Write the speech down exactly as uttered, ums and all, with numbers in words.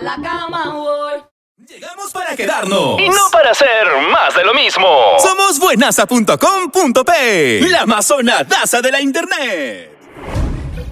la cama voy. Llegamos para quedarnos. Y no para hacer más de lo mismo. Somos buenaza punto com punto pe, la más sonadaza de la internet.